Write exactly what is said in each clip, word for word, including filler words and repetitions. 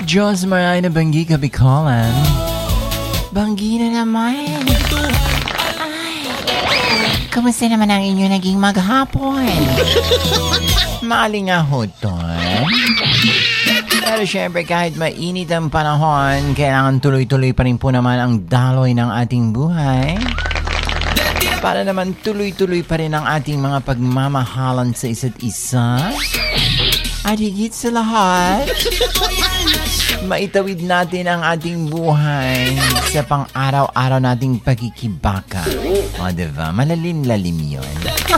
Diyos maray na banggi ka Bikolan. Banggi na naman. Ay, kamusta naman ang inyo naging maghapon? Maalingaho ton. Pero syempre kahit mainit ang panahon, kailangan tuloy-tuloy pa rin po naman ang daloy ng ating buhay. Para naman tuloy-tuloy pa rin ang ating mga pagmamahalan sa isa't isa. At higit sa lahat, maitawid natin ang ating buhay sa pang-araw-araw nating pagkikibaka. O, diba? Malalim-lalim yun.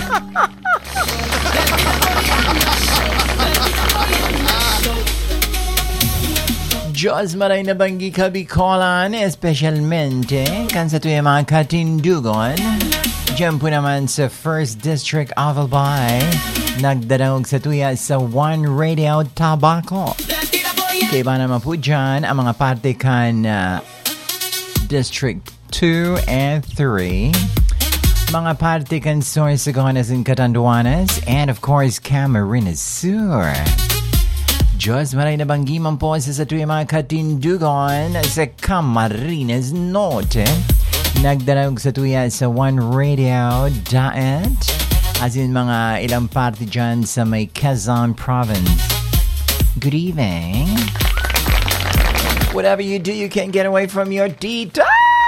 Diyos maray na banggi ka Bikolan, especialmente kan sa tuya mga katindugon. Diyan po naman sa first District of Albay, nagdadaog sa tuya sa One Radio Tabaco. Kaya ba naman po dyan ang mga parte kan uh, District two and three, mga parte kan Sorsogones and Catanduanes, and of course Camarines Sur. Diyos maray na banggi man po sa sa tuya mga katindugon sa Camarines Norte. Nagdarag sa tuya sa One Radio Daet, as in mga ilang parte dyan sa may Quezon Province. Good evening. Whatever you do, you can't get away from your tita!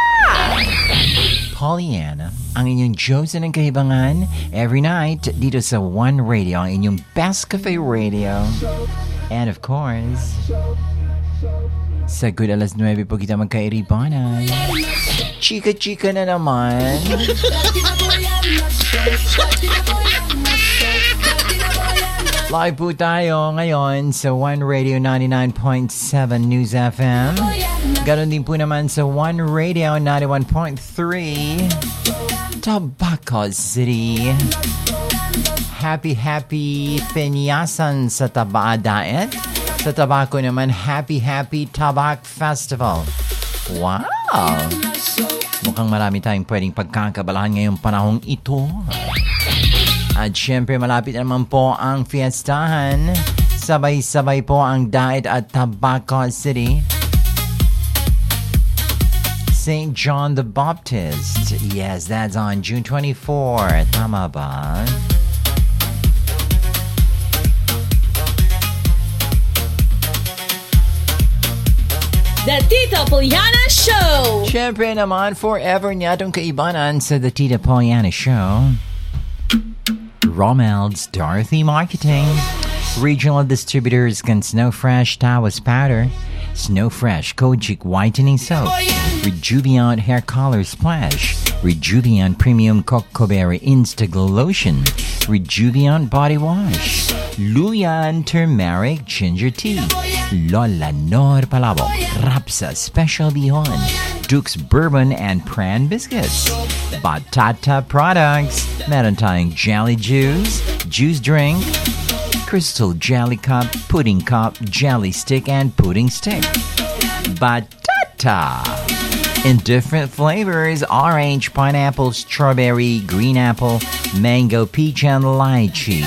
Pollyanna, ang inyong Josen ng kahibangan, every night dito sa One Radio, ang inyong Best Cafe Radio. And of course, sa good alas nuwebe po kita magkairibanan. Chika-chika na naman. Live po tayo ngayon sa One Radio ninety-nine point seven News F M. Ganon din po naman sa One Radio ninety-one point three Tabaco City. Happy, happy Penyasan sa Taba Daet. Sa Tabaco naman, happy, happy Tabak Festival. Wow! Mukhang marami tayong pwedeng pagkakabalahan ngayong panahong ito. At syempre, malapit naman po ang fiestahan. Sabay-sabay po ang Daet at Tabaco City. Saint John the Baptist. Yes, that's on June twenty-fourth. Tama ba? The Tita Pollyanna Show! Siyempre naman, forever niya itong kaibanan sa The Tita Pollyanna Show. Romel's Dorothy Marketing. Regional distributors can Snow Fresh Tawas Powder, Snow Fresh Kojic Whitening Soap, Rejuviant Hair Color Splash, Rejuviant Premium Cocoberry Instaglow Lotion, Rejuviant Body Wash, Luyan Turmeric Ginger Tea, Lola Nor Palabo, Rapsa Special Bihon, Duke's Bourbon and Pran Biscuits, Batata Products, meron tayong Jelly Juice, Juice Drink, Crystal Jelly Cup, Pudding Cup, Jelly Stick, and Pudding Stick. Batata! In different flavors, orange, pineapple, strawberry, green apple, mango, peach, and lychee.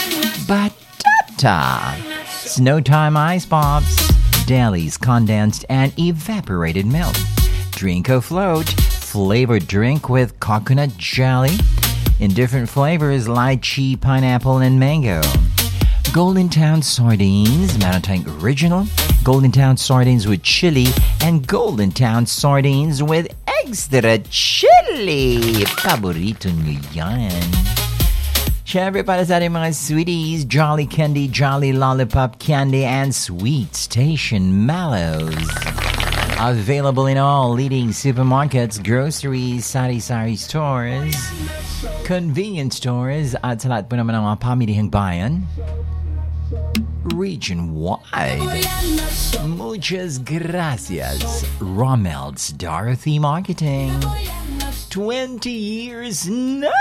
Batata! Snow Time Ice Pops, Deli's condensed and evaporated milk. Drinko Float, flavored drink with coconut jelly. In different flavors, lychee, pineapple, and mango. Golden Town Sardines, meron tayong original, Golden Town Sardines with chili, and Golden Town Sardines with extra chili. Paborito nyo yan. Siyempre para sa ating mga sweeties, Jolly Candy, Jolly Lollipop Candy, and Sweet Station Mallows. Available in all leading supermarkets, groceries, sari-sari stores, convenience stores, at sa lahat po naman ng mga pamilihang bayan. Region-wide. Muchas gracias, Romel's Dorothy Marketing. twenty years na!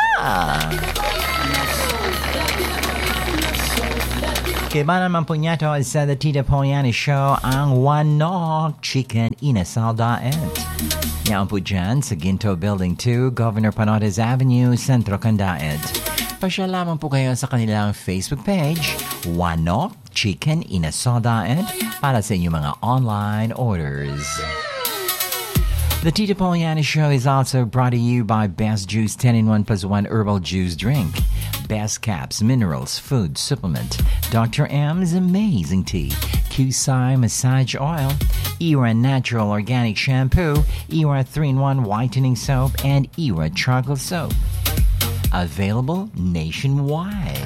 Kaya ba naman po niya to sa The Tita Pollyanna Show ang Wanok Chicken Inasal Daet. Yan po dyan sa Ginto Building two, Governor Panotes Avenue, Centro Candaet. Pasyal lamang po kayo sa kanilang Facebook page, Wanok Chicken Inasodaet, para sa inyong mga online orders. The Tito Poliana Show is also brought to you by Best Juice ten in one plus one Herbal Juice Drink, Best Caps Minerals Food Supplement, Doctor M's Amazing Tea, Kusai Massage Oil, Era Natural Organic Shampoo, Era three in one Whitening Soap, and Era Charcoal Soap. Available nationwide.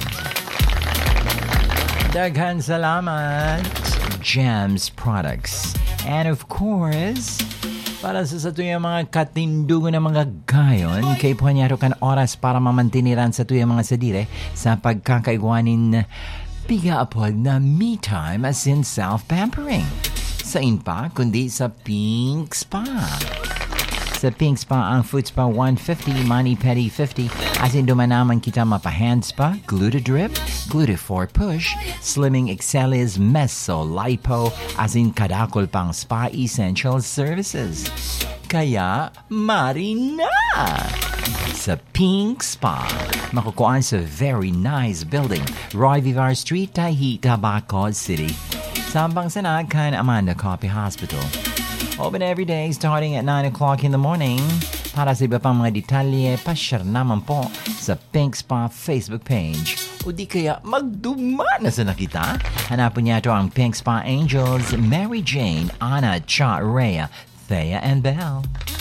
Daghan salamat, Gems Products. And of course, para sa sa tuyang mga katindugo ng mga gayon, kay puhanyaro kan oras para mamantiniran sa tuyang mga sadire sa pagkakaigwanin piga-apod na me time as in self-pampering. Sa inpa, kundi sa Pink Spa. Sa Pink Spa, ang foot spa one fifty, mani pedi fifty, as in dumanaman kita mapa-hand spa, Glutadrip, Glutafor Push, Slimming Excelis, Meso, Lipo, as in kadakol pang spa essential services. Kaya, marina! Sa Pink Spa, makukuhaan sa very nice building, Roy Vivar Street, Tahi, Tabaco City. Sambang Sanag kan Amanda Coffee Hospital. Open every day starting at nine o'clock in the morning. Para sa iba pang mga detalye, pa-share naman po sa Pink Spa Facebook page. O di kaya magdumana sa nakita. Hanapin niya ito ang Pink Spa Angels, Mary Jane, Anna, Cha, Rhea, Thea, and Belle.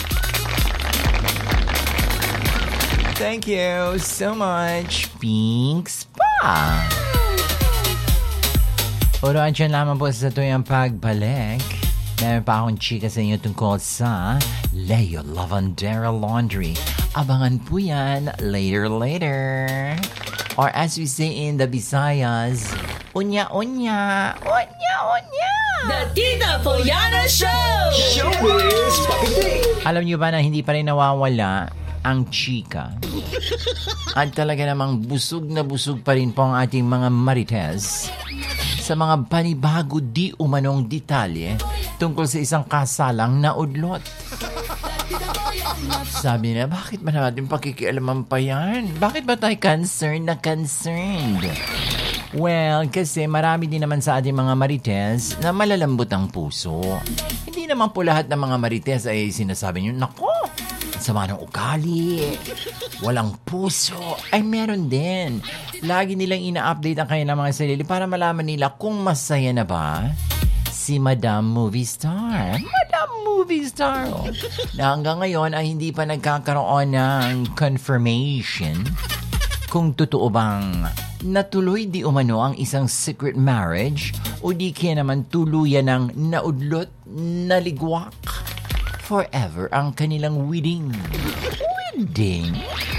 Thank you so much, Pink Spa. Oroan dyan lamang po sa tuyang pagbalik. Meron pa akong chika sa inyo tungkol sa Leo Lavandera Laundry. Abangan po yan later, later. Or as we say in the Visayas, unya, unya, unya, unya. The Tito Poliana Show! Showbiz Pakiting! Alam niyo ba na hindi pa rin nawawala ang chika? At talaga namang busog na busog pa rin po ang ating mga marites sa mga panibago di umanong detalye tungkol sa isang kasalang na udlot. Sabi na, bakit ba natin pakikialaman pa yan? Bakit ba tayo concerned na concerned? Well, kasi marami din naman sa ating mga marites na malalambot ang puso. Hindi naman po lahat ng mga marites ay sinasabi nyo, nako, sama ng ugali, walang puso, ay meron din. Lagi nilang ina-update ang kanilang mga sarili para malaman nila kung masaya na ba si Madam Movie Star. Madam Movie Star, oh. Na hanggang ngayon ay hindi pa nagkakaroon ng confirmation kung totoo bang natuloy di umano ang isang secret marriage o di kaya naman tuluyan ng naudlot, naligwak forever ang kanilang wedding. Wedding?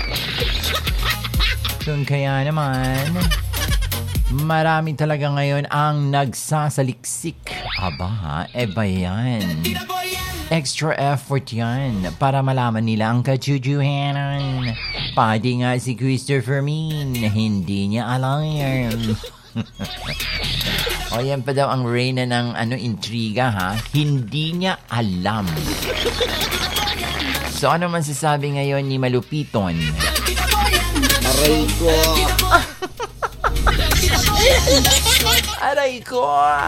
Kung kaya naman, marami talaga ngayon ang nagsasaliksik. Aba, e ba yan? Extra effort yan para malaman nila ang kachuchuhanan. Pati nga si Christopher Min, hindi niya alam. O yan pa daw ang reyna ng ano, intriga, ha? Hindi niya alam. So ano man sasabi ngayon ni Malupiton? Aray ko! Aray ko!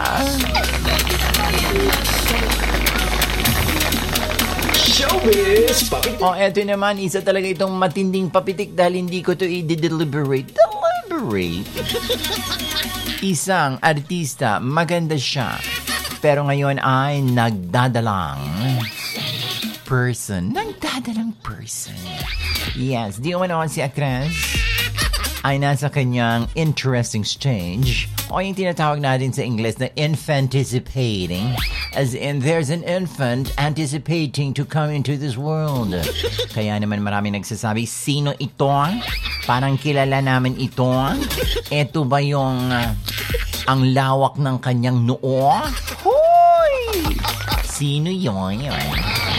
Showbiz Pakiting! O eto naman, isa talaga itong matinding papitik dahil hindi ko to i-deliberate. Deliberate? Isang artista, maganda siya, pero ngayon ay nagdadalang person. Nagdadalang person. Yes, di umano si actress ay nasa kanyang interesting stage o yung tinatawag natin sa English na infanticipating, as in there's an infant anticipating to come into this world. Kaya naman marami nagsasabi, sino ito? Parang kilala namin ito. Ito ba yung uh, ang lawak ng kanyang noo? Hoy! Sino yun yun?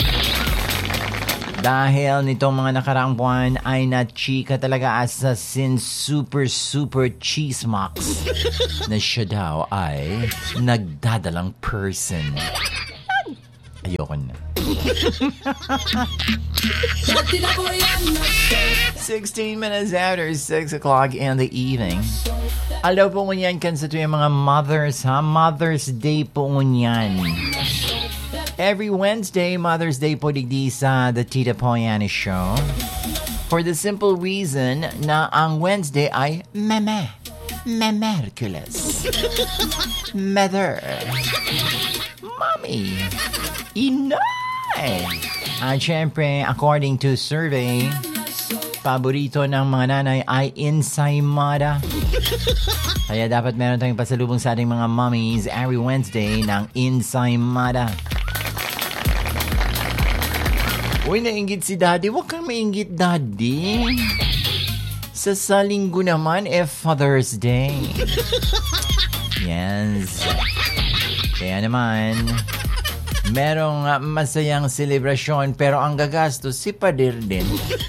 Dahil nitong mga nakaraang buwan ay na-chika talaga as a sin super super cheesemax na siya daw ay nagdadalang person. Ayoko na. sixteen minutes after six o'clock in the evening. Alo po ngunyan kan sa tuwing mga mothers, ha? Mother's Day po ngunyan. Every Wednesday, Mother's Day po digdi sa The Tita Poyana Show. For the simple reason na ang Wednesday ay meme. Memerkules. Mother. Mommy. Inay. At syempre, according to survey, paborito ng mga nanay ay ensaymada. Kaya dapat meron tayong pasalubong sa ating mga mommies every Wednesday ng ensaymada. Uy, nainggit si Daddy. Huwag kang mainggit, Daddy. Sa salinggo naman, eh, Father's Day. Yes. Kaya naman, merong uh, masayang selebrasyon, pero ang gagastos, si Pader din.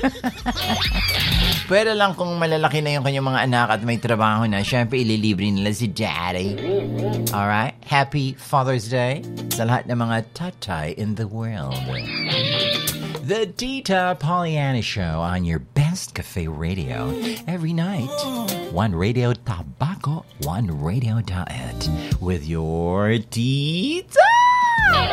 Pero lang kung malalaki na yung kanyang mga anak at may trabaho na, syempre ililibre nila si Daddy. Alright? Happy Father's Day sa lahat ng mga tatay in the world. The Tita Pollyanna Show on your best cafe radio every night. One radio tabaco, one radio diet with your Tita.